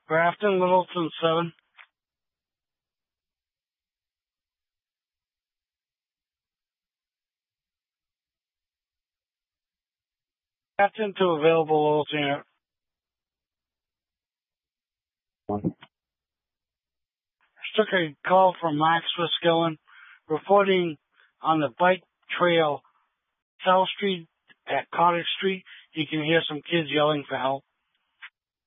Grafton, Littleton 7. Grafton to available Littleton. Took a call from Max Fiskillen reporting on the bike trail, South Street at Cottage Street. You can hear some kids yelling for help.